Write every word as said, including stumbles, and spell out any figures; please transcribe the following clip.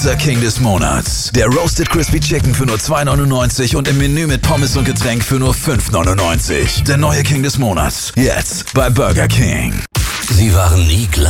Unser King des Monats. Der Roasted Crispy Chicken für nur zwei neunundneunzig und im Menü mit Pommes und Getränk für nur fünf neunundneunzig. Der neue King des Monats. Jetzt bei Burger King. Sie waren nie gleich.